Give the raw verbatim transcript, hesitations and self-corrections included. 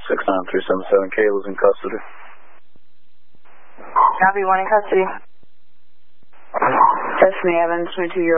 six nine three seven seven, Kayla's in custody. Copy, one in custody. Destiny Evans, twenty-two-year-old.